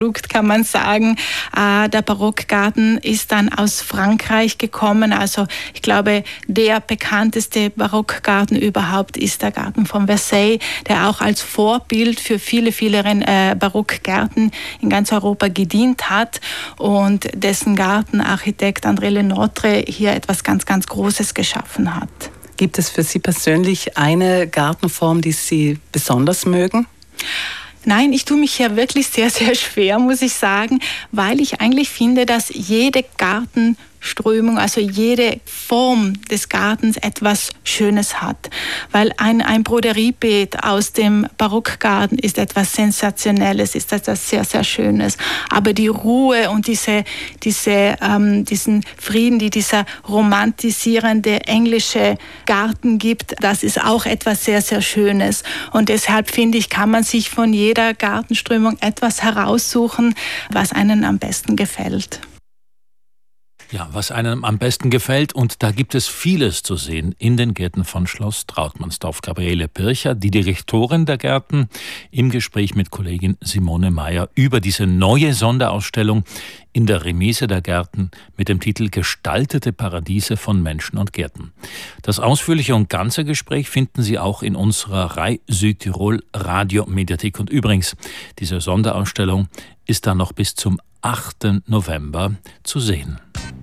kann man sagen. Der Barockgarten ist dann aus Frankreich gekommen. Also ich glaube, der bekannteste Barockgarten überhaupt ist der Garten von Versailles, der auch als Vorbild für viele Barockgärten in ganz Europa gedient hat und dessen Gartenarchitekt André Le Notre hier etwas ganz, ganz Großes geschaffen hat. Gibt es für Sie persönlich eine Gartenform, die Sie besonders mögen? Nein, ich tue mich hier wirklich sehr, sehr schwer, muss ich sagen, weil ich eigentlich finde, dass jede Gartenströmung, also jede Form des Gartens etwas Schönes hat. Weil ein Broderiebeet aus dem Barockgarten ist etwas Sensationelles, ist etwas sehr, sehr Schönes. Aber die Ruhe und diesen Frieden, die dieser romantisierende englische Garten gibt, das ist auch etwas sehr, sehr Schönes. Und deshalb finde ich, kann man sich von jeder Gartenströmung etwas heraussuchen, was einem am besten gefällt. Ja, was einem am besten gefällt, und da gibt es vieles zu sehen in den Gärten von Schloss Trautmannsdorf. Gabriele Pircher, die Direktorin der Gärten, im Gespräch mit Kollegin Simone Meyer über diese neue Sonderausstellung in der Remise der Gärten mit dem Titel Gestaltete Paradiese von Menschen und Gärten. Das ausführliche und ganze Gespräch finden Sie auch in unserer RAI Südtirol Radiomediathek. Und übrigens, diese Sonderausstellung ist dann noch bis zum 8. November zu sehen.